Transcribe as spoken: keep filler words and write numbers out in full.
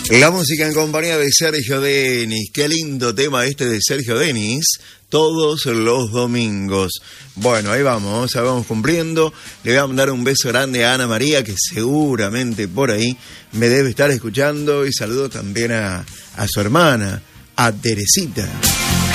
La música en compañía de Sergio Denis. Qué lindo tema este de Sergio Denis. Todos los domingos. Bueno, ahí vamos, ahí vamos cumpliendo. Le voy a mandar un beso grande a Ana María, que seguramente por ahí me debe estar escuchando. Y saludo también a, a su hermana, a Teresita.